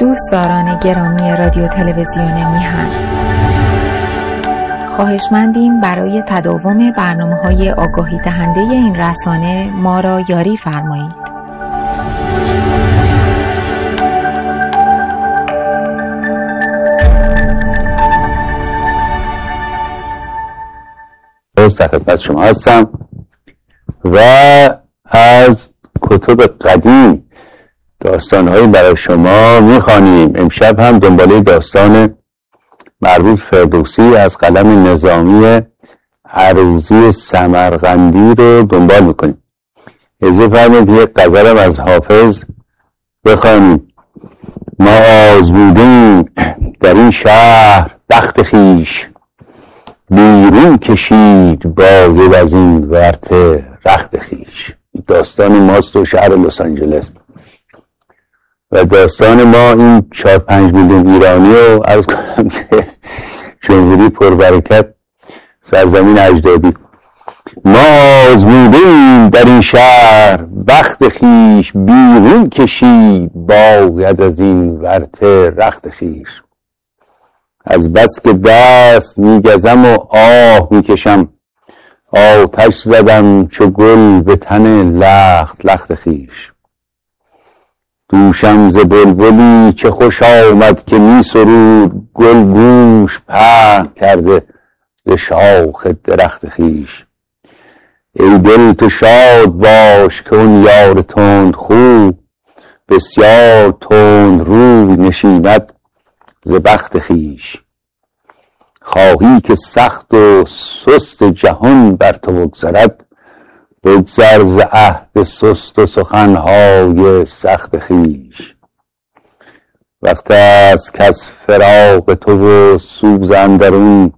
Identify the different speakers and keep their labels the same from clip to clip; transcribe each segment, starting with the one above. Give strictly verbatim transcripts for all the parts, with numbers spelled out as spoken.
Speaker 1: دوستداران گرامی رادیو تلویزیون میهن، خواهشمندیم برای تداوم برنامه‌های آگاهی دهنده این رسانه ما را یاری فرمایید.
Speaker 2: در خدمت شما هستم و از کتب قدیم داستان‌هایی برای شما می‌خوانیم. امشب هم دنباله داستان مربوط فردوسی از قلم نظامی عروضی سمرقندی رو دنبال می‌کنیم. اجازه فرمایید یک غزلم از حافظ بخوانیم. ما آزمودیم در این شهر بخت خویش، بیرون کشید باید از این ورطه رخت خویش. داستان ماست و شهر لس آنجلس و داستان ما این چهار پنج میلیون ایرانی رو عرض کنم که جمهوری پربرکت سرزمین اجدادی. ما آزمودیم در این شهر بخت خویش، بیرون کشید باید از این ورطه رخت خویش. از بس که دست میگزم و آه میکشم، آتش زدم چو گل به تن لخت لخت خویش. دوشم ز بلبلی چه خوش آمد که می سرود، گل گوش پهن کرده ز شاخ درخت خویش. ای دل تو شاد باش که اون یار تند خو، بسیار تند روی نشیند ز بخت خویش. خواهی که سخت و سست جهان بر تو بگذرد، بگذر ز عهد سست و سخنهای سخت خویش. وقت است کز فراق تو و سوز اندرون،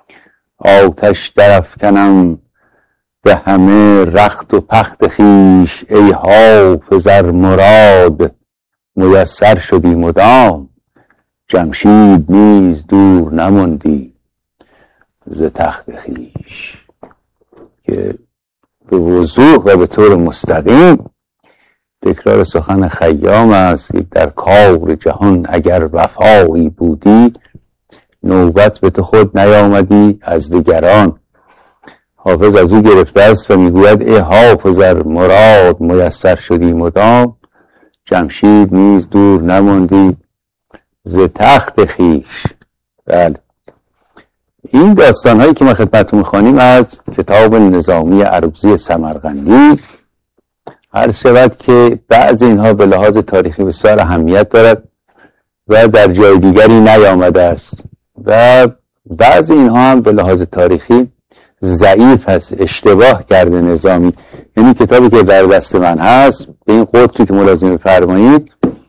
Speaker 2: آتش درافکنم به همه رخت و پخت خویش. ای حافظ ار مراد میسر شدی مدام، جمشید نیز دور نماندی ز تخت خویش. که به وضوح و به طور مستقیم تکرار سخن خیام است. در کار جهان اگر وفایی بودی، نوبت به تو خود نیامدی از دیگران. حافظ از او گرفته است و میگوید ای حافظ ار مراد میسر شدی مدام، جمشید نیز دور نماندی ز تخت خویش. بله، این داستان هایی که ما خدمتتون میخوانیم از کتاب نظامی عروضی سمرقندی. هر شود که بعض اینها به لحاظ تاریخی بسیار اهمیت دارد و در جای دیگری نیامده است و بعض اینها هم به لحاظ تاریخی ضعیف هست، اشتباه کرده نظامی. یعنی کتابی که در دست من هست به این قطری که ملاحظه فرمایید،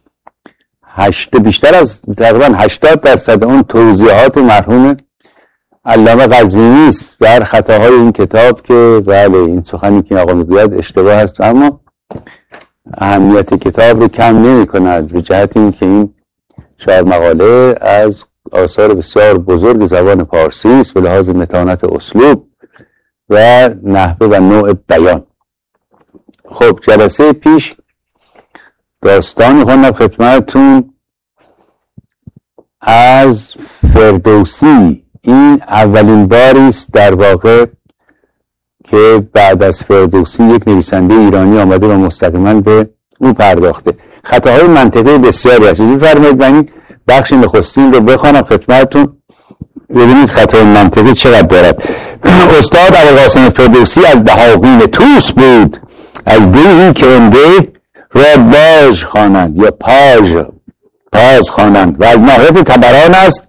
Speaker 2: هشت بیشتر از تقریبا هشتاد درصد اون توضیحات مرحوم علامه قزوینی است بر خطاهای این کتاب که بله این سخنی که آقا میگوید اشتباه است، اما اهمیت کتاب رو کم نمی کند به جهت این که این چهار مقاله از آثار بسیار بزرگ زبان پارسی است به لحاظ متانت اسلوب و نحوه و نوع بیان. خب جلسه پیش داستانی خوندم خدمتتون از فردوسی. این اولین باری است در واقع که بعد از فردوسی یک نویسنده ایرانی آمده و مستقیما به او پرداخته. خطاهای منطقی بسیاری هست. اجازه فرمایید من این بخش نخستین رو بخوانم خدمتتون ببینید خطای منطقی چقدر دارد. استاد ابوالقاسم فردوسی از دهاقین توس بود، از دیهی که عمده را باژ خوانند یا پاژ پاز خوانند و از ناحیت تبران است.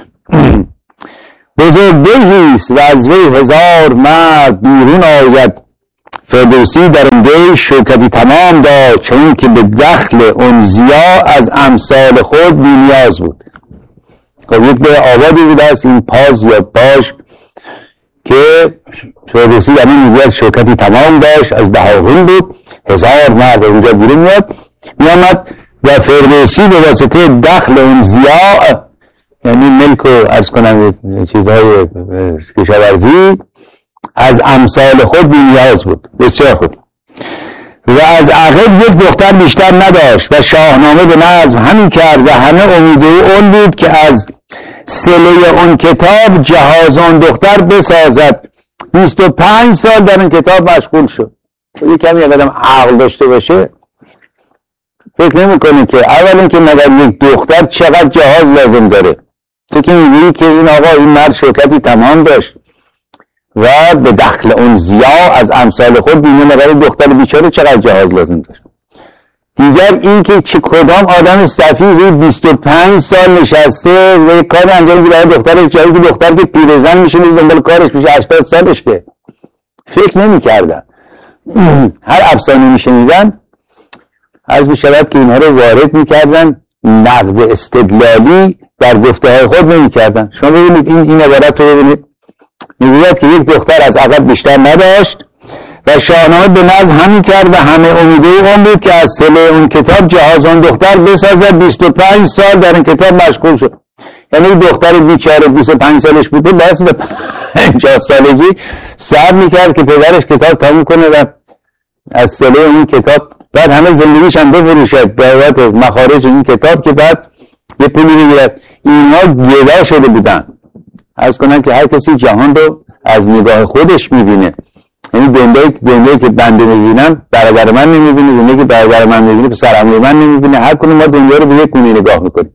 Speaker 2: بزرگدهی است و از وی هزار مرد بیرون آید. فردوسی در آن دی شوکتی تمام داشت، چون که به دخل اون زیا از امثال خود بی نیاز بود. خب یک به آبادی بوده است این پاز یا باژ که فردوسی در این میگوید شوکتی تمام داشت، از دهاقین بود، هزار مرد از اینجا بیرون میاد میامد و فردوسی به واسطه دخل اون زیا، یعنی ملک و عرض کنم چیزهای کشاورزی، از امثال خود بی نیاز بود. بسیار خوب. و از عقب یک دختر بیشتر نداشت و شاهنامه به نظم همین کرد و همه امید او اون بود که از صله اون کتاب جهاز اون دختر بسازد. بیست و پنج سال در این کتاب مشغول شد. یک کمی آدم عقل داشته باشه فکر نمی‌کنه که اول اینکه مگر یک دختر چقدر جهاز لازم داره. تو که می‌بینی که این آقا این مرد شوکتی تمام داشت و به دخل اون زیا از امثال خود بینه مگر دختر بیچاره چقدر جهاز لازم داشت. دیگر این که چه کدام آدم سفیهی بیست و پنج سال نشسته و یک کار انجام میده برای دخترش، جایی که دختر که پیرزن میشه دنبال کارش میشه هشتاد سالش که فکر نمی‌کردن. هر افسانه میشنیدن عرض می‌شود که اینها رو وارد می‌کردن، نقد استدلالی در گفته‌های خود نمی‌کردن. شما ببینید این این عبارت رو ببینید، میگوید که یک دختر از عقب بیشتر نداشت و شاهنامه به نظم همین کرد و همه امیده اون بود که از صله اون کتاب جهاز اون دختر بسازد. بیست و پنج سال در این کتاب مشغول شد. یعنی دختر بیچاره بیست و پنج سالش بوده، باعث به پنجاه سالگی صبر میکرد که پدرش کتاب تموم کنه و از صله اون کتاب بعد همه زندگیش هم بفروشد بابت مخارج این کتاب که بعد یه پولی بگیرد. اینها گدا شده بودن. عرض کنم که هر کسی جهان رو از نگاه خودش میبینه. یعنی دنیایی دنیایی که بنده میبینم برادر من نمیبینه، دنیایی که برادر من میبینه پسر عموی من نمیبینه. هر کدوم ما دنیا رو به یک گونه نگاه میکنیم.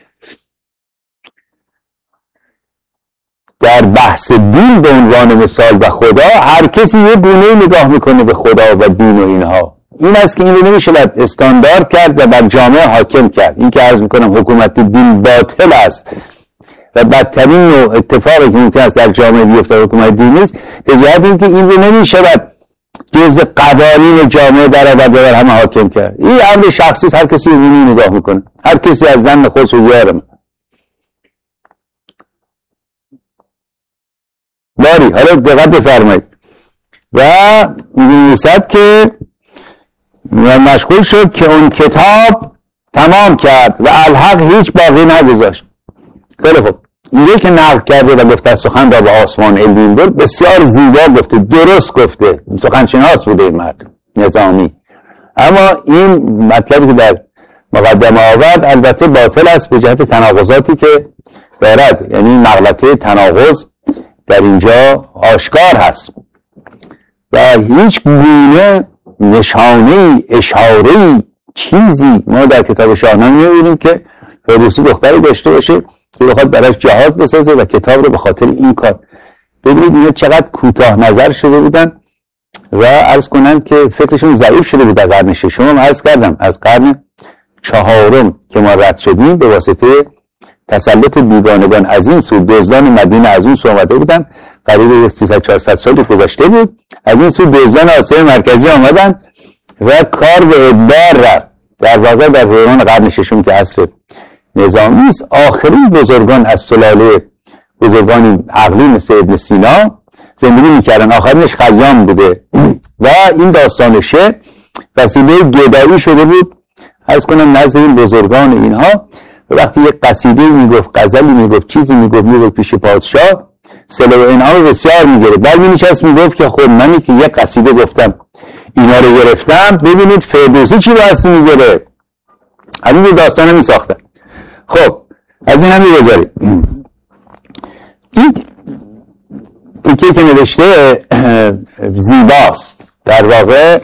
Speaker 2: در بحث دین به عنوان مثال و خدا هر کسی یک گونه نگاه میکنه به خدا و دین و اینها. این است که این رو نمیشه استاندارد کرد و بر جامعه حاکم کرد. این که عرض میکنم حکومت دین باطل است و بدترین نوع اتفاقی که ممکن است در جامعه بیفته حکومت دینی است، به جهت اینکه این رو نمیشه جز قوانین جامعه در آورد بر همه حاکم کرد. این امر شخصی هر کسی رو نگاه میکنه، هر کسی از زن خودش رو یارم. باری حالا دقت بفرمایید و می‌نویسد که مشغول شد که اون کتاب تمام کرد و الحق هیچ باقی نگذاشت. خیلی خوب، اینجایی که نقل کرده و گفته سخن را به آسمان علوین برد بسیار زیبا گفته، درست گفته، سخن شناس بوده این مرد نظامی. اما این مطلبی که در مقدمه آورد البته باطل است به جهت تناقضاتی که دارد. یعنی مغلطه تناقض در اینجا آشکار هست و هیچ گونه نشانه اشاره چیزی ما در کتاب شاهنامه نمی‌بینیم که فردوسی دختری داشته باشه که بخواد براش جهاز بسازه و کتاب رو به خاطر این کار. ببینید اینا چقدر کوتاه نظر شده بودن و عرض کنم که فکرشون ضعیف شده بود در قرن ششم. هم عرض کردم از قرن چهارم که ما رد شدیم به واسطه تسلط بیگانگان از این سو، دزدان مدینه از اون سو آمده بودن، قریب سیصد چهارصد سال گذشته بود. از این سو دزدان آسیای مرکزی آمدن و کار به ادبار رفت. در واقع در دوران قرن ششم که عصر نظامی است، آخرین بزرگان از سلاله بزرگان عقلی مثل ابن سینا زندگی میکردن. آخرینش خیام بوده و این داستانشه وسیله گدایی شده بود عرض کنم نزد این بزرگان اینها. و وقتی یک قصیده میگفت، غزلی میگفت، چیزی میگفت، میگفت پیش پادشاه سلام و انعام بسیار میگرفت. بعد مینشست میگفت که خب منی که یک قصیده گفتم اینا رو گرفتم، ببینید فردوسی چی باستی میگره. از این داستانه میساختن. خب از این هم میگذاریم. این تیکه که نوشته زیباست، در واقع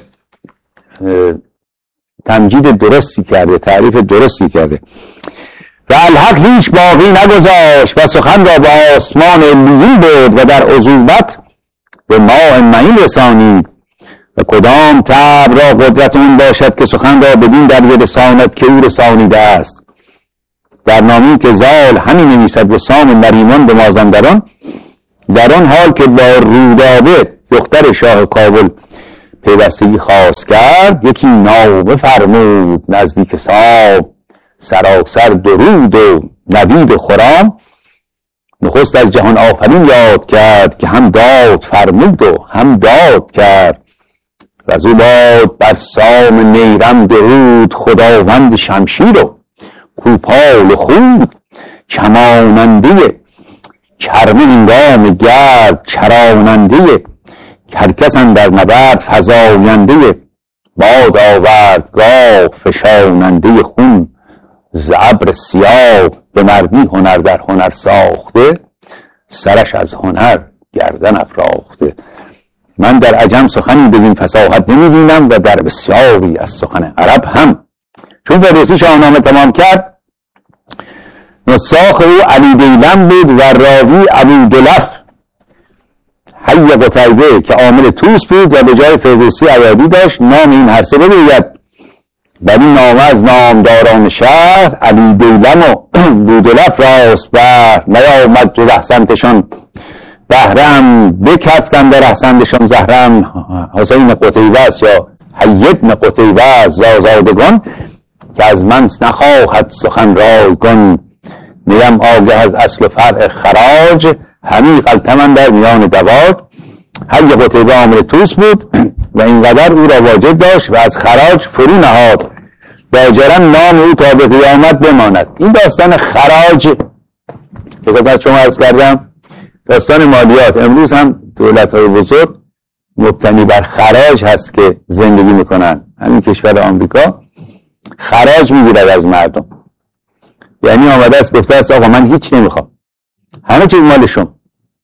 Speaker 2: تمجید درستی کرده، تعریف درستی کرده. و الحق هیچ باقی نگذاشت و سخن را به آسمان علیین برد و در عذوبت به ماء معین رسانید. و کدام طبع را قدرت اون باشد که سخن را بدین درجه رساند که او رسانیده است. در نامی که زال همین نویسد به سام نریمان به مازندران، در آن حال که با رودابه دختر شاه کابل پیوستگی خواست کرد، یکی نامه فرمود نزدیک سام سراسر درود و نوید و خرام. نخست از جهان آفرین یاد کرد که هم داد فرمود و هم داد کرد. و از او باد بر سام نیرم درود خداوند شمشیر و کوپال خود چماننده چرمه هنگام گرد چراننده کرکس اندر نبرد فزاینده باد آورد گاه فشاننده خون، ز ابر سیاه به مردی هنر در هنر ساخته، سرش از هنر گردن افراخته. من در عجم سخنی بدین فصاحت نمی‌بینم و در بسیاری از سخن عرب هم. چون فردوسی شاهنامه تمام کرد، نساخ او علی دیلم بود و راوی ابودلف حی قتیبه که عامل توس بود و به جای فردوسی ایادی داشت. نام این هر سه بگوید. ولی نامه از نامداران شهر علی دیلم و بودلف راست بر نیامد تو رهسنتشان بهرم، بکفتن در رهسندشان زهرم. حسین قتیبه است یا حی ابن قتیبه است زازادگان، که از من نخواهد سخن رایگان. نیم آگه از اصل و فرع خراج، همی غلطمن در میان دواد. حی قتیبه عامل توس بود و اینقدر او را واجب داشت و از خراج فرو نهاد، لاجرم نام او تا به قیامت بماند. این داستان خراج که خدمت شما عرض کردم داستان مالیات. امروز هم دولت‌های بزرگ مبتنی بر خراج هست که زندگی میکنن. همین کشور آمریکا خراج میگیرد از مردم، یعنی آمده است گفته است آقا من هیچ نمیخوام، همه چیز مال شما،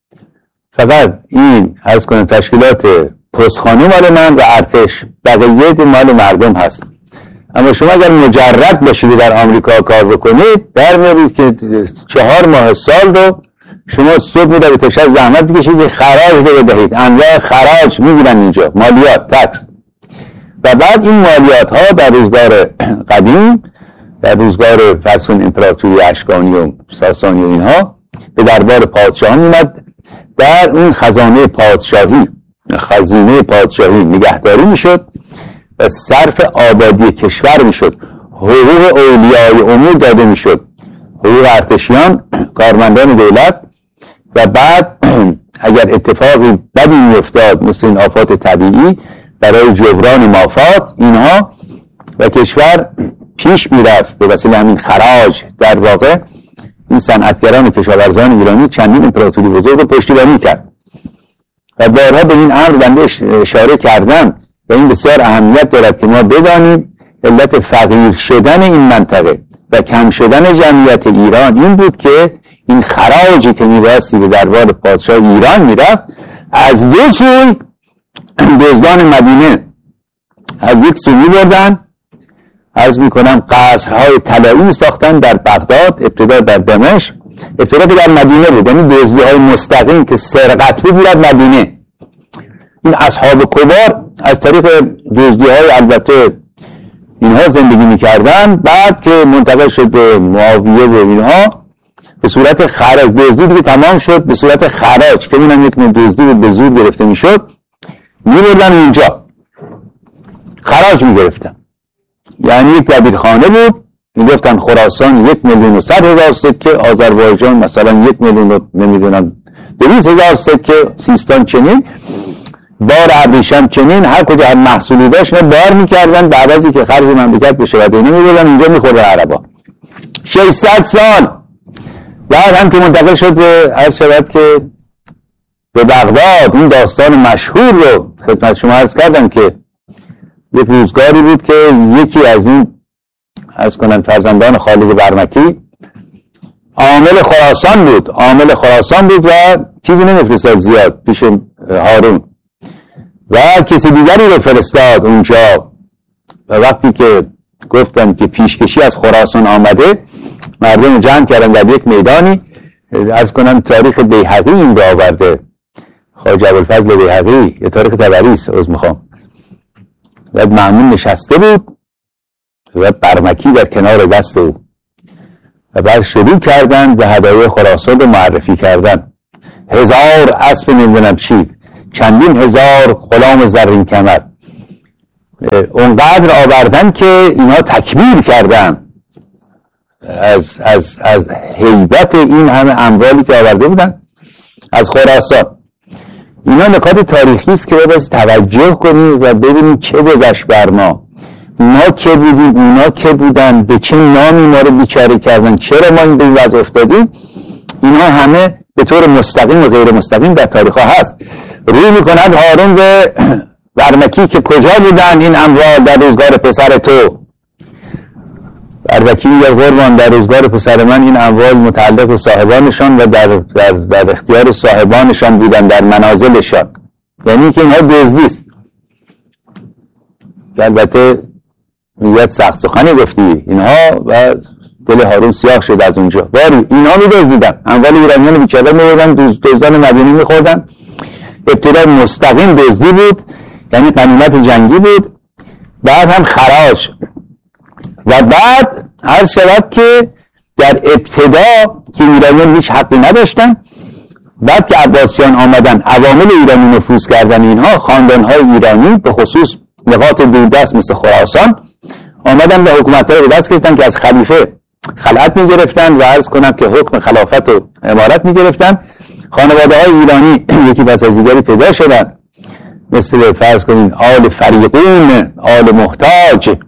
Speaker 2: فقط این عرض کنم تشکیلات پستخانه مال من و ارتش، بقیه مال مردم هست. اما شما اگر مجرد باشید در آمریکا کار بکنید، در میارید که چهار ماه سال رو شما صبح میدارید تا شب زحمت بکشید خراج رو بدهید. انواع خراج میگیرن اینجا، مالیات، تکس. و بعد این مالیات ها در روزگار قدیم، در روزگار فرسون امپراتوری اشکانی و ساسانی و اینها، به دربار پادشاهان میمد. در اون خزانه پادشاهی، خزینه پادشاهی نگهداری میشد و صرف آبادی کشور میشد. حقوق اولیای امور داده میشد، حقوق ارتشیان، کارمندان دولت. و بعد اگر اتفاقی بدی میافتاد مثل این آفات طبیعی، برای جبران مافات اینها و کشور پیش میرفت به وسیله همین خراج. در واقع این صنعتگران کشاورزان ایرانی چندین امپراتوری بزرگ رو پشتیبانی کرد و بارها به این امر بنده اشاره کردم و این بسیار اهمیت دارد که ما بدانیم علت فقیر شدن این منطقه و کم شدن جمعیت ایران این بود که این خراجی که میبایستی به دربار پادشاه ایران میرفت، از دو سوی دزدان مدینه از یک سو میبردن، عرض میکنم قصرهای طلایی میساختن در بغداد، ابتدا در دمشق، ابتدا که در مدینه بود، یعنی دزدی های مستقیم که سرقت بگیرد مدینه. این اصحاب کبار از طریق دزدی های البته اینها زندگی میکردن. بعد که منتقل شد به معاویه و اینها به صورت خراج، دزدی دیگه تمام شد، به صورت خراج که اینم یک نوع دزدی بود، به زور گرفته میشد، میبردن اونجا خراج میگرفتن. یعنی یک دبیرخانه بود، میگفتن خراسان یک میلیون و صد هزار سکه، آذربایجان مثلا یک میلیون و نمیدونم دویست هزار سکه، سیستان چنین، بار ابریشم چنین، هر کجا هر محصولی داشت بار میکردن، بعد از اینکه خرج مملکت بشه و دینه میبردن اینجا میخورد عربا. ششصد سال بعد هم که منتقل شد به عرض شود که به بغداد. این داستان مشهور رو خدمت شما عرض کردم که یک روزگاری بود که یکی از این عرض کنم فرزندان خالد برمکی عامل خراسان بود، عامل خراسان بود و چیزی نمیفرستاد زیاد پیش هارون و کسی دیگری رو فرستاد اونجا. و وقتی که گفتن که پیشکشی از خراسان آمده، مردم جمع کردن در یک میدانی. عرض کنم تاریخ بیهقی این رو آورده، خواجه ابوالفضل بیهقی، یه تاریخ طبری است عذر میخوام. و مأمون نشسته بود و برمکی در کنار دست او و بعد شروع کردن به هدایای خراسان رو معرفی کردن. هزار اسب نمیدونم چی، چندین هزار غلام زرین کمر، اونقدر آوردن که اینا تکبیر کردن از از از هیبت این همه اموالی که آورده بودن از خراسان. اینا نکات تاریخی است که باید توجه کنید و ببینید چه گذشت بر ما. ما که بودیم، اونا که بودن، به چه نامی ما رو بیچاره کردن، چرا ما این به این وضع افتادیم. اینها همه به طور مستقیم و غیر مستقیم در تاریخ ها هست. روی میکند هارون به برمکی که کجا بودن این اموال در روزگار پسر تو؟ برمکی یا قربان در روزگار پسر من این اموال متعلق به صاحبانشان و در, در, در اختیار صاحبانشان بودن در منازلشان، یعنی که اینها دزدی است. البته نیت سخت سخنی گفتی اینها و دل هارون سیاه شد از اونجا. باری اینها می‌دزدیدن اموال ایرانیان بیچاره می‌بردن، دزدان مدنی می‌خوردن. ابتدا مستقیم دزدی بود، یعنی غنیمت جنگی بود، بعد هم خراج، و بعد هر شود که در ابتدا که ایرانیان هیچ حقی نداشتن، بعد که عباسیان آمدن عوامل ایرانی نفوذ کردن، اینها خاندان‌های ایرانی به خصوص نقاط دوردست مثل خراسان آمدن به حکومت‌ها رو دست گرفتن که از خلیفه خلعت می‌گرفتن و عرض کنم که حکم خلافت و امارت می‌گرفتن. خانواده‌های ایرانی یکی پس از دیگری پیدا شدن، مثل فرض کنین آل فریقون، آل محتاج،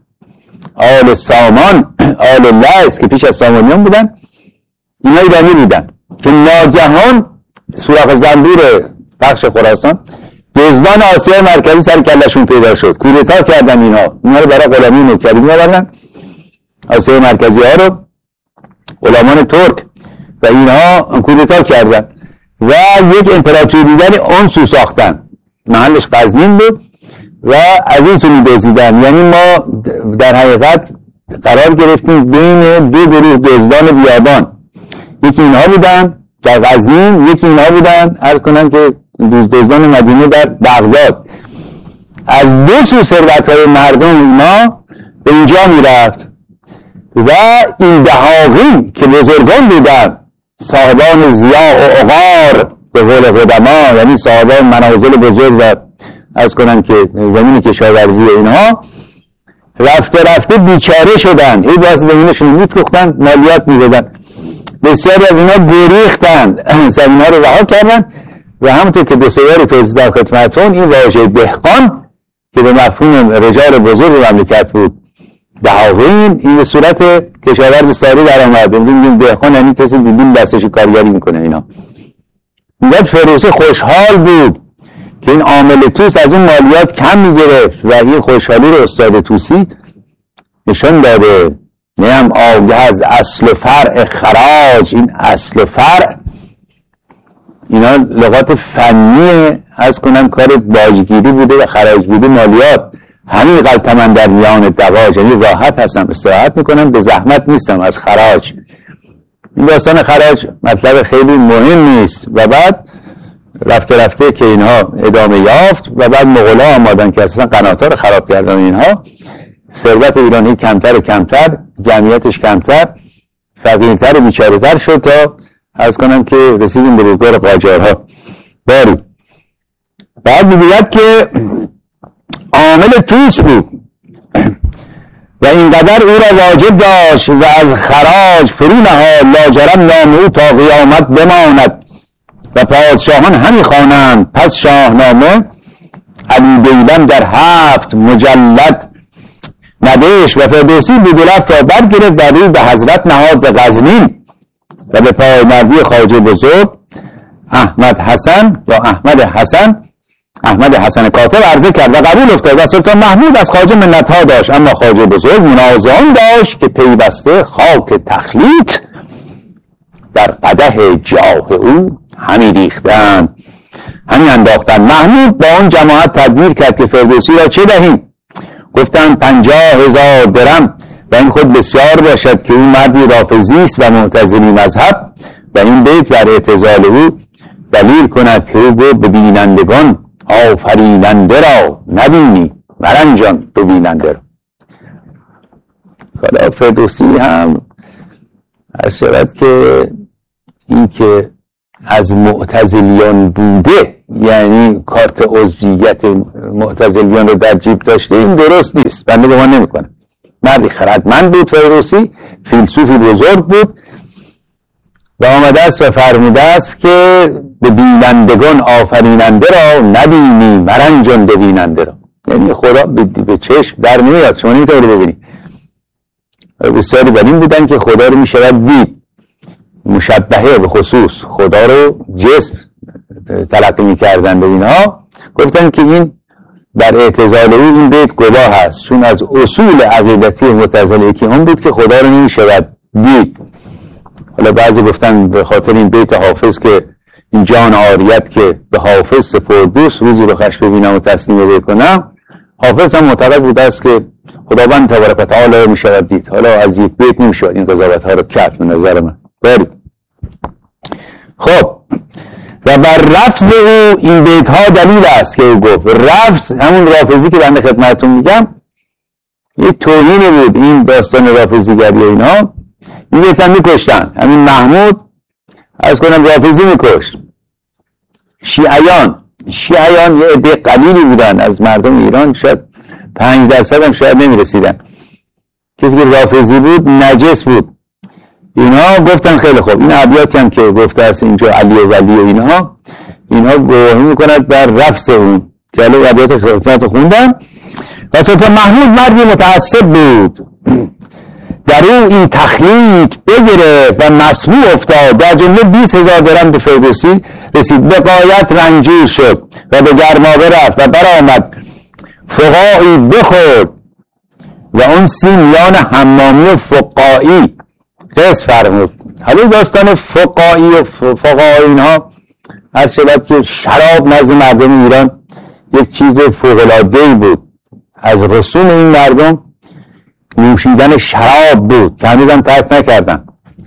Speaker 2: آل سامان، آل لیث که پیش از سامانیان بودن. اینا ایرانی بودن که ناگهان سوراخ زنبور بخش خراسان دزدان آسیای مرکزی سر کلشون پیدا شد، کودتا کردن اینا اینا رو برای غلامی نوکری می‌آوردن، آسیای مرکزی ها رو غلامان ترک، و اینها کودتا کردن و یک امپراتوری دیگری اونسو ساختن، محلش قزوین بود و از این سو می‌دزدیدن. یعنی ما در حقیقت قرار گرفتیم بین دو گروه دزدان بیابان، یکی اینها بودن در قزوین، یکی اینها بودن عرض کنن که دزدان مدینه در بغداد. از دو سو ثروت‌های مردم اینا به اینجا میرفت و این دهاقین که بزرگان بودن، صاحبان ضیاء و عقار به قول قدما، یعنی صاحبان منازل بزرگ و از کنن که زمین کشاورزی اینها، رفته رفته بیچاره شدن، هی باز زمینشون میفروختن، مالیات میدادن. بسیاری از اینا گریختن، زمین ها رو رها کردن و همونطور که دو سه بار توضیح در خدمتتون این واژه دهقان که به مفهوم رجال بزرگ مملکت بود دهاقین، این به صورت کشاورز ساری در آمد. میگیم دهقان یعنی کسی بیبین دستش کارگری میکنه. اینا میگه فردوسی خوشحال بود که این عامل توس از اون مالیات کم میگرفت و این خوشحالی رو استاد توسی نشان داده. نیم آگه از اصل و فرع خراج، این اصل و فرع اینا لغات فنی از کنم کار باجگیری بوده و خراجگیری مالیات. همین غلط من در میان دواج، یعنی راحت هستم استراحت میکنم به زحمت نیستم از خراج. این داستان خراج مطلب خیلی مهم نیست و بعد رفته رفته که اینها ادامه یافت و بعد مغولا آمدن که اساسا قناطار خراب کردن اینها، ثروت ایرانی کمتر و کمتر، جمعیتش کمتر، فقیرتر و بیچاره‌تر شد تا از کنم که رسیدیم به روزگار قاجارها. باری بعد میگوید که عامل توس بود و اینقدر او را واجب داشت و از خراج فرو نهاد، لاجرم نام او تا قیامت بماند و پادشاهان همی خوانند پس شاهنامه. علی دیلم در هفت مجلد نداشت و فردوسی به دولت را برگرفت و روی به حضرت نهاد به غزنین و به پایمردی خواجه بزرگ احمد حسن یا احمد حسن احمد حسن کاتب عرضه کرد و قبول افتاد و سلطان محمود از خواجه منتها داشت، اما خواجه بزرگ منازعان داشت که پیوسته خاک تخلیط در قدح جاه او همی ریختند همی انداختند. محمود با اون جماعت تدبیر کرد که فردوسی را چه دهیم؟ گفتند پنجاه هزار درم و این خود بسیار باشد که او مردی رافضی است و معتزلی مذهب و این بیت بر اعتزال او دلیل کند که او به بینندگان آفریننده را نبینی مرنجان تو بیننده را. خدا فردوسی هم از شود که این که از معتزلیان بوده، یعنی کارت عضویت معتزلیان رو در جیب داشته، این درست نیست، بنده گمان نمی‌کنم. مردی خردمند بود فردوسی، فیلسوفی بزرگ بود و آمده است و فرموده است که به بینندگان آفریننده را نبینی مرنجان به بیننده را، یعنی خدا به چشم در نمیاد، شما نمیتونید ببینید. بسیاری بر این بودن که خدا رو میشود دید، مشبهه به خصوص خدا رو جسم تلقی میکردن به اینها، گفتن که این در اعتزال او این بیت گواه است، چون از اصول عقیدتی معتزله یکی هم بود که خدا رو نمیشود دید. حالا بعضی گفتن به خاطر این بیت حافظ که این جان عاریت که به حافظ سپردوست، روزی رو خش ببینم و تسلیم بکنم. حافظ هم معتقد بود است که خداوند تبارک و تعالی میشود دید. حالا از یک بیت نمیشود این قضاوت ها رو کرد به نظر من. باری خب، و بر رفض او این بیت ها دلیل است که او گفت. رفض همون رافضی که بنده خدمتتون میگم یک توهین بود، این داستان رافضیگری و اینها. این بیت هم میکشتن، همین محمود از کنم رافضی میکشت. شیعیان شیعیان یه عده قلیلی بودن از مردم ایران، شاید پنج درصد هم شاید نمیرسیدن. کسی که رافضی بود نجس بود. اینا گفتن خیلی خوب، این ابیاتی هم که گفته است اینجا علی و ولی و اینها اینها گواهی میکند بر رفض اون که الان ابیات خدمت خوندم. و سلطان محمود مردی متعصب بود، در او این تخلیق بگرفت و مسموع افتاد، در جمله بیست هزار درم به فردوسی رسید. به غایت رنجور شد و به گرمابه رفت و برآمد فقاعی بخورد و اون سی میان حمامی و فقاعی قصد فرمود. حالا داستان فقاعی و فقاعی اینها هر شبت که شراب نزد مردم ایران یک چیز فوق‌العاده‌ای بود. از رسوم این مردم نوشیدن شراب بود که هنوز هم ترک نکردن.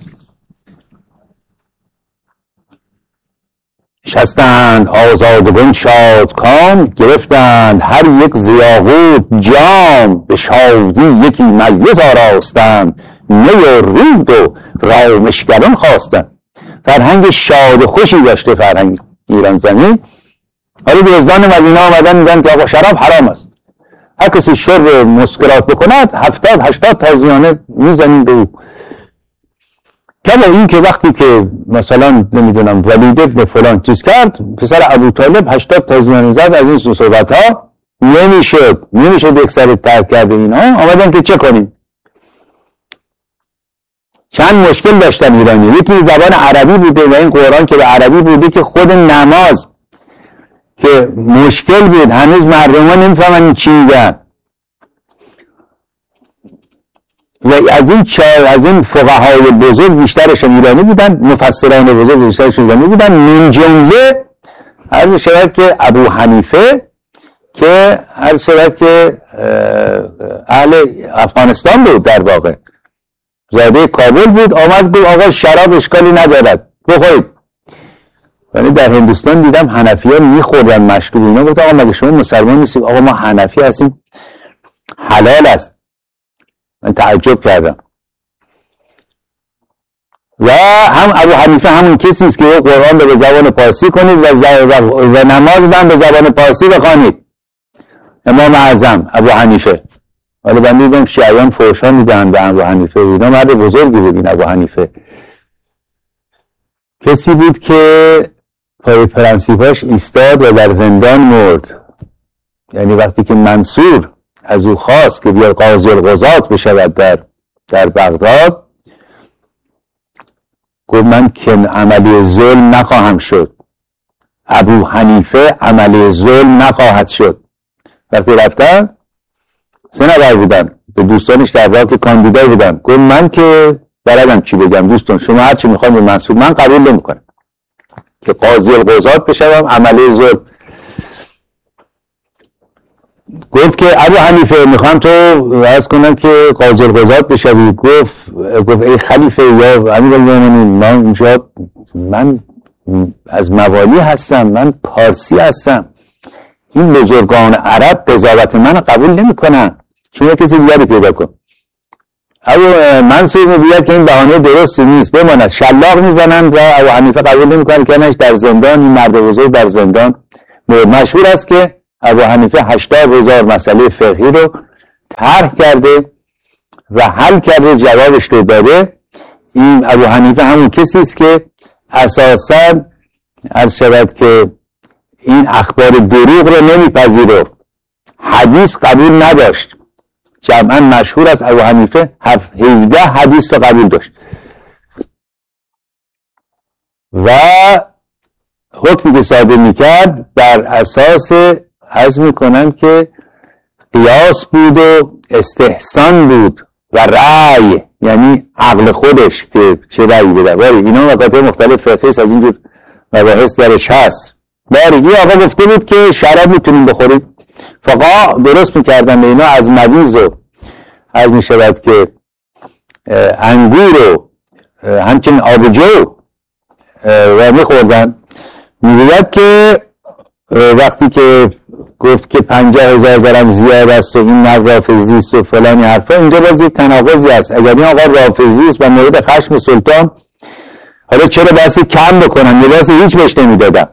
Speaker 2: شستند آزادگان شادکام، گرفتند هر یک زیاقوت جام، به شادی یکی مجلس آراستند، می و رود و رامشگران خواستند. فرهنگ شاد و خوشی داشته فرهنگ ایران زمین. حالا دوزدان مدینه آمدن میگن که آقا شراب حرام است، هر کسی شرب مسکرات بکند هفتاد هشتاد تازیانه میزنیم به او. کما این که وقتی که مثلا نمیدونم ولید ابن فلان چیز کرد، پسر ابو طالب هشتاد تازیانه زد، از این سو صحبت ها نمیشد نمیشد یک سر ترک کرده. اینها آمدن که چه کنیم. چند مشکل داشتن ایرانی. یکی زبان عربی بوده و این قرآن که به عربی بوده که خود نماز که مشکل بود، هنوز مردم ها نمیفهمن چی میگن. و از این چهار از این فقهای بزرگ بیشترشون ایرانی بودن، مفسران بزرگ بیشترشون ایرانی بودن. من جمله هر شاید که ابو حنیفه که هر شاید که اهل افغانستان بود، در واقع زاده کابل بود. آمد گفت آقا شراب اشکالی ندارد بخورید. یعنی در هندوستان دیدم حنفی ها میخوردن مشروب. اینا گفت آقا مگه شما مسلمان نیستید؟ آقا ما حنفی هستیم، حلال است. من تعجب کردم. و هم ابو حنیفه همون کسی است که قرآن رو به زبان پارسی کنید و, و نماز هم به زبان پارسی بخوانید. امام اعظم ابو حنیفه. حالا من دیدم شیعیان فحشا میدن به ابو حنیفه. اینا مرد بزرگی بود این ابو حنیفه. کسی بود که پای پرنسیپاش ایستاد و در زندان مرد. یعنی وقتی که منصور از او خواست که بیاد قاضی القضات بشود در در بغداد، گفت من که عملی ظلم نخواهم شد. ابو حنیفه عملی ظلم نخواهد شد. وقتی رفتن سه نفر بودن، به دوستانش در واقع که کاندیدا بودن. گفت من که بلدم چی بگم دوستان، شما هر چی میخوام به منصور، من قبول نمیکنم که قاضی القضات بشم عملی ظلم. گفت که ابو حنیفه میخوام تو عرض کنم که قاضی القضات بشوی. گفت گفت ای خلیفه یا امیرالمومنین، من اینجا من از موالی هستم، من پارسی هستم، این بزرگان عرب قضاوت من قبول نمیکنن، شما کسی دیگری پیدا کن. ابو منصور میگوید که این بهانه درستی نیست، بماند. شلاق میزنن و ابو حنیفه قبول نمیکنه که نش در زندان. این مرد بزرگ در زندان مشهور است که ابو حنیفه هشتاد هزار مسئله فقهی رو طرح کرده و حل کرده، جوابش رو داده. این ابو حنیفه همون کسی است که اساساً عرض شود که این اخبار دروغ رو نمیپذیرفت، حدیث قبول نداشت. جمعاً مشهور است ابو حنیفه هفده حدیث رو قبول داشت و حکمی که صادر میکرد بر اساس عرض میکنم که قیاس بود و استحسان بود و رأی، یعنی عقل خودش که چه رأی بده. ولی اینا مقاطع مختلف فقهی از اینجور مباحث درش هست. باری این آقا گفته بود که شراب میتونیم بخورید، فقها درست میکردن به اینا از مویز و عرض میشود که انگور و همچنین آبجو و میخوردن. میگوید که وقتی که گفت که پنجاه هزار درم زیاد است و این نه رافضی است و فلانی حرفا، اینجا باز یک تناقضی است. اگر این آقا رافضی است و مورد خشم سلطان، حالا چرا باسی کم بکنن؟ لباسی هیچ بهش نمیدادن.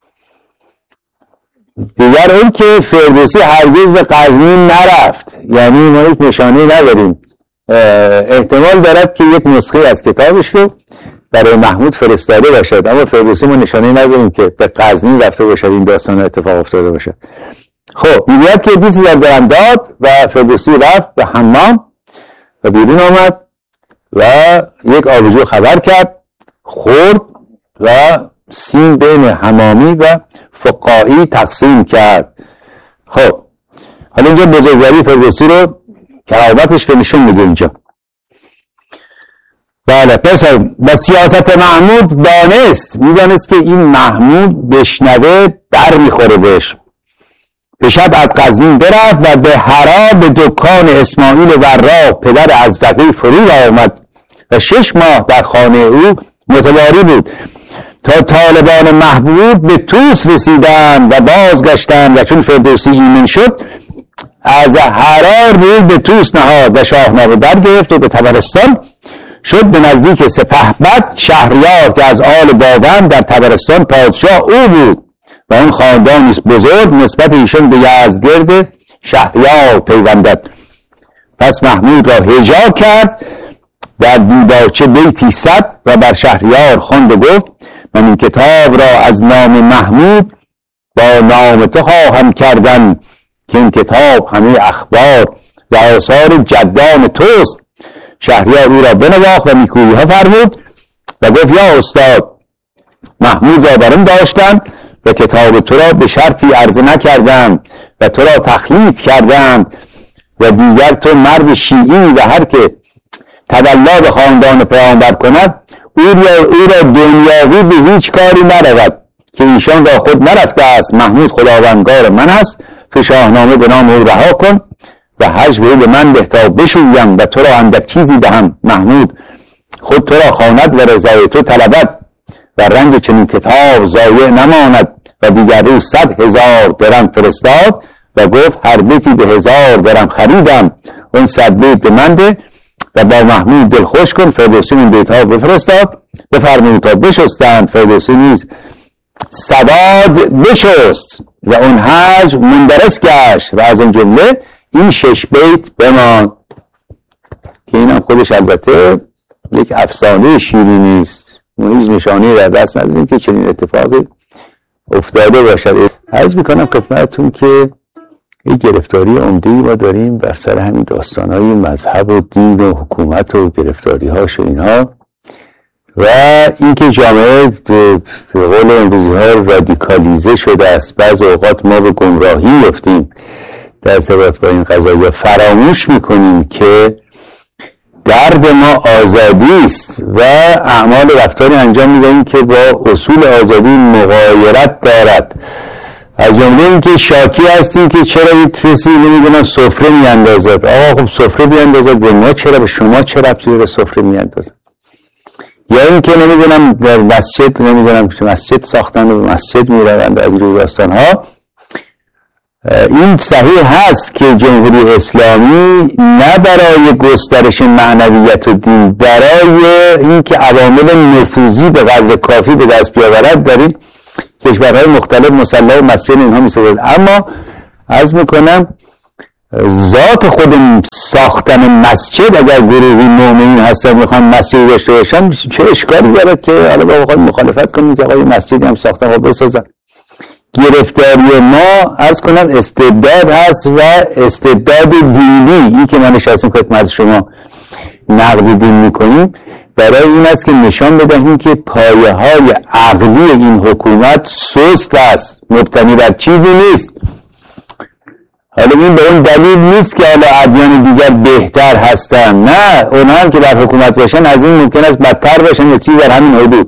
Speaker 2: دیگر این که فردوسی هرگز به غزنین نرفت، یعنی ما هیچ نشانه نداریم. احتمال دارد که یک نسخه از کتابش رو برای محمود فرستاده باشد، اما فردوسی ما نشانه نداریم که به غزنین رفته باشد این داستان اتفاق افتاده باشد. خب میگوید که بیست هزار درم داد و فردوسی رفت به حمام و بیرون آمد و یک آبجو خبر کرد، خورد و سیم بین حمامی و فقاهی تقسیم کرد. خب حالا اینجا بزرگواری فردوسی رو، کرامتش رو نشون میده اینجا. بله پس و سیاست محمود دانست، میدانست که این محمود بشنوه در میخوره بهش. به شب از غزنین برفت و به هرا به دکان اسماعیل وراق پدر ازدقی فرود آمد و شش ماه در خانه او متواری بود تا طالبان محبوب به توس رسیدند و بازگشتند و چون فردوسی ایمن شد از هرا روی به توس نهاد و شاهنامه برگرفت و به طبرستان شد. به نزدیک سپهبد شهریار که از آل باوند در طبرستان پادشاه او بود و اون خاندانی است بزرگ نسبت ایشان به یزدگرد شهریار پیوندد. پس محمود را هجا کرد در دیباچه بیتی صد و بر شهریار خواند و گفت من این کتاب را از نام محمود با نام تو خواهم کردن که این کتاب همه اخبار و آثار جدان توست. شهریار او را بنواخت و نیکویی ها فرمود و گفت یا استاد، محمود را برم داشتم و کتاب تو را به شرطی عرضه نکردم و تو را تخلیط کردم و دیگر تو مرد شیعی و هر که تدلا به خاندان پیامبر کند او را, او را دنیاوی به هیچ کاری نرود که ایشان را خود نرفته است. محمود خداوندگار من است، که شاهنامه به نام او رها کن و حج به به من بهتا بشویم و تو را اندک چیزی دهم. محمود خود تو را خواند و رضای تو طلبد و رنگ چنین کتاب ضایع نماند. و دیگر روز صد هزار درم فرستاد و گفت هر بیتی به هزار درم خریدم، اون صد بیت به من ده و با محمود دل خوش کن. فردوسی این بیت ها بفرستاد، بفرمود تا بشستند. فردوسی نیز سواد بشست و اون حج مندرس گشت و از این جمله این شش بیت بمان که این هم خودش البته یک افسانه شیرینی است. ما هیچ نشانه در دست نداریم که چنین اتفاقی افتاده باشد. عرض میکنم خدمتتون که یک گرفتاری عمده‌ای ما داریم بر سر همین داستانهای مذهب و دین و حکومت و گرفتاری هاش و اینها، و اینکه جامعه به قول امروزی ها رادیکالیزه شده است. بعض اوقات ما به گمراهی میفتیم در ارتباط با این قضایا، فراموش میکنیم که درد ما آزادی است و اعمال رفتاری انجام میدهیم که با اصول آزادی مغایرت دارد. از جمله این که شاکی هستیم که چرا یک کسی نمیدونم سفره میاندازد. آقا خب سفره بیاندازد، به ما چرا، به شما چرا ربطی به سفره میاندازد؟ یا این که نمیدونم در مسجد نمیدونم مسجد ساختن و مسجد میروند از روی داستان ها. این صحیح هست که جمهوری اسلامی نه برای گسترش معنویت و دین، برای اینکه عوامل نفوذی به قدر کافی به دست بیاورد در این کشورهای مختلف مسلح مسجد اینها میسازد. اما عرض میکنم ذات خود ساختن مسجد، اگر گروهی مؤمنین هستن میخوان مسجد داشته باشن، چه اشکالی دارد که حالا با بخواد مخالفت کنیم که آقای مسجدی هم ساختن و بسازن. گرفتاری ما عرض کنم استبداد هست و استبداد دینی. این که ما نشستیم خدمت شما نقد دین میکنیم برای این است که نشان بدهیم که پایه های عقلی این حکومت سست است، مبتنی بر چیزی نیست. حالا این به اون دلیل نیست که حالا ادیان دیگر بهتر هستن، نه، اونها هم که در حکومت باشن از این ممکن است بدتر باشن یا چیزی در همین حدود.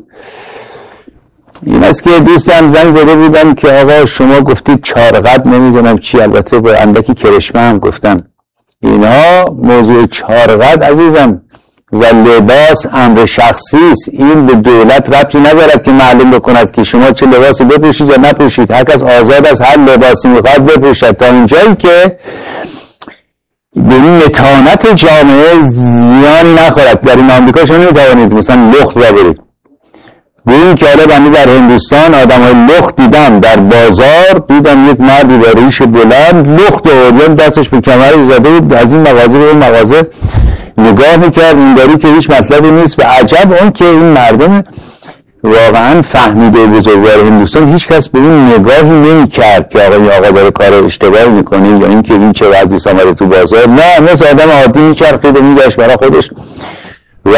Speaker 2: این است که دوستم زنگ زده بودم که آقا شما گفتید چارقد نمیدونم چی، البته با اندکی کرشمه هم گفتم. اینها موضوع چارقد عزیزم و لباس امر شخصی است، این به دولت ربطی ندارد که معلوم بکند که شما چه لباسی بپوشید یا نپوشید. هر کس آزاد است هر لباسی میخواد بپوشد تا اینجایی که به این متانت جامعه زیانی نخورد. در این آمریکا شما نمیتوانید مثلا لخت ببرید. به این که حالا بنده در هندوستان آدم های لخت دیدم، در بازار دیدم یک مردی با ریش بلند لخت اوریان دستش به کمرش زده بود، از این مغازه به اون مغازه نگاه میکرد، این داری که هیچ مطلبی نیست. و عجب اون که این مردم واقعا فهمیده بزرگوار هندوستان هیچ کس به اون نگاهی نمیکرد که آقا این آقا داره کار اشتباهی میکنه یا این که این چه وضعی آمده تو بازار. نه، مثل آدم عادی میچرخید و میگشت برای خودش. و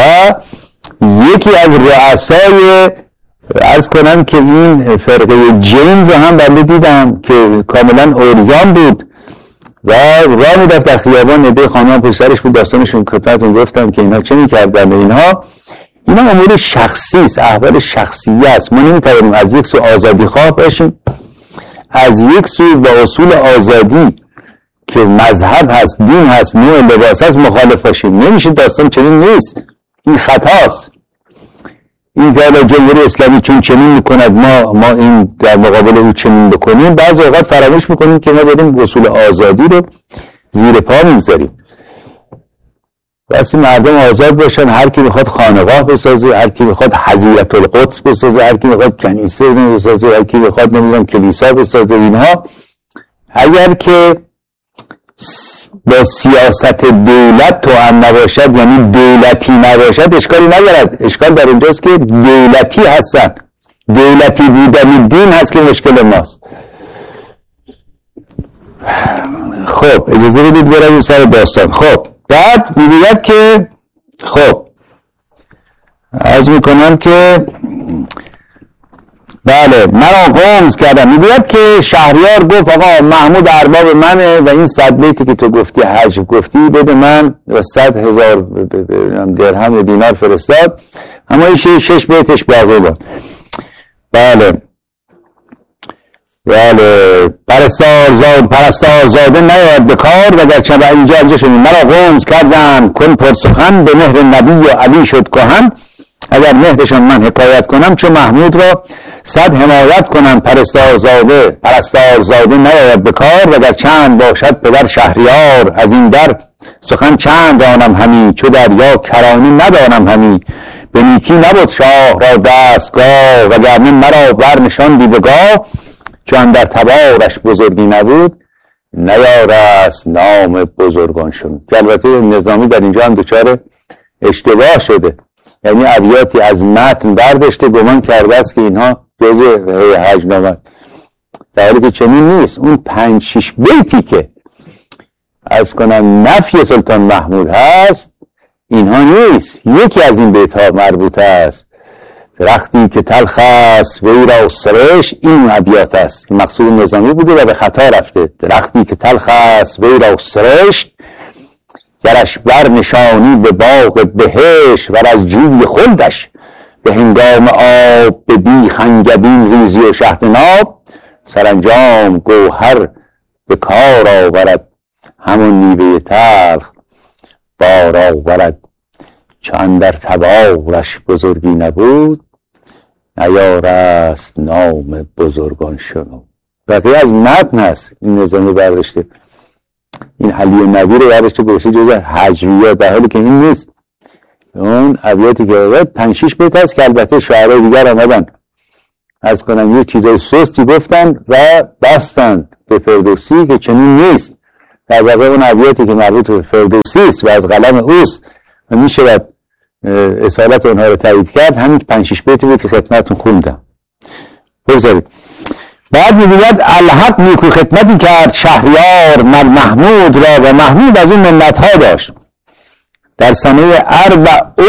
Speaker 2: یکی از رؤسای عرض کنم که این فرقه جین رو هم بنده دیدم که کاملا اوریان بود و راه می‌رفت در خیابان، نده خانم پشت سرش بود، داستانشون خدمتتون گفتم که اینها چه می‌کردن. اینها اینا امور شخصی است، احوال شخصی است. ما نمی‌توانیم از یک سو آزادی خواه باشیم، از یک سو با اصول آزادی که مذهب هست، دین هست، نوع لباس هست مخالف باشیم. نمیشه، داستان چنین نیست، این خطاست. این که حالا جمهوری اسلامی چون چنین میکند ما ما این در مقابل او چنین بکنیم، بعضی اوقات فراموش میکنیم که ما داریم اصول آزادی رو زیر پا میگذاریم. واسه مردم آزاد باشن، هر کی میخواد خانقاه بسازه، هر کی میخواد حظیرة القدس بسازه، هر کی میخواد کنیسه بسازه، هر کی میخواد نمیدونم کلیسا بسازه. اینها اگر که با سیاست دولت توأم نباشد، یعنی دولتی نباشد، اشکالی ندارد. اشکال در اینجاست که دولتی هستن، دولتی بودن دین هست که مشکل ماست. خب اجازه بدید برم سر داستان. خب بعد میگوید که خب عرض میکنم که بله مرا غمز کردم. میگوید که شهریار گفت آقا محمود ارباب منه و این صد بیتی که تو گفتی حج گفتی بده من، و صد هزار درهم و دینار فرستاد، اما این شش بیتش باقی بود. بله بله پرستار زاد پرستار زاده نیاید به کار و گرچه به اینجا اینجا شدیم. مرا غمز کردم کن پرسخن، به مهر نبی و علی شد کهن. اگر مهرشان من حکایت کنم چون محمود را صد حمایت کنم. پرستار زاده پرستار زاده نیاید به کار و در چند باشد پدر شهریار. از این در سخن چند دانم همی، چو دریا کرانی ندانم همی. به نیکی نبود شاه را دستگاه و گرنه مرا برنشان دیدگاه. چون در تبارش بزرگی نبود نیارست نام بزرگان شد. که البته نظامی در اینجا هم دچار اشتباه شده، یعنی ابیاتی از متن برداشته گمان کرده است که اینها جزء حج نامه، در حالی که چنین نیست. اون پنج شش بیتی که از کنم نفی سلطان محمود هست اینها نیست، یکی از این بیت ها مربوط است. درختی که تلخ است وی را سرشت، این ابیات است که مقصود نظامی بوده و به خطا رفته. درختی که تلخ است وی را سرشت، گرش بر نشانی به باغ بهشت. و از جوی خلدش به هنگام آب، به بیخ انگبین ریزی و شهد ناب. سرانجام گوهر به کار آورد، همون میوه تلخ بار آورد. چون در تبارش بزرگی نبود نیارست نام بزرگان شنود. بقیه از متن هست، این نظامی برداشته، این علی نبی رو برداشته گوشته جزء هجویات، در حالی که این نیست. اون ابیاتی که آورد پنج شش بیت هست که البته شاعرای دیگر آمدن عرض کنم یه چیزای سستی گفتن و بستن به فردوسی که چنین نیست. در واقع اون ابیاتی که مربوط به فردوسی است و از قلم اوست و میشه باید اصالت اونها رو تایید کرد، همین پنج شش بیتی بود که خدمتتون خوندم. بگذارید. بعد میگوید الحق نیکو خدمتی کرد شهریار مر محمود را، و محمود از اون منتها داشت. در سنه اربع